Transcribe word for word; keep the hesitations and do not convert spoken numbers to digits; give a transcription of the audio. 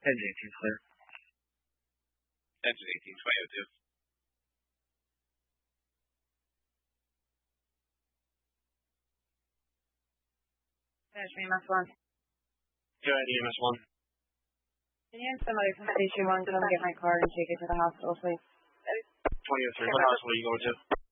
Engine eighteen's clear. Engine eighteen twenty oh two. Finish me, E M S one. Go ahead, E M S one. Can you have somebody from Station one come get my car and take it to the hospital, please? twenty oh three. What hospital are you going to?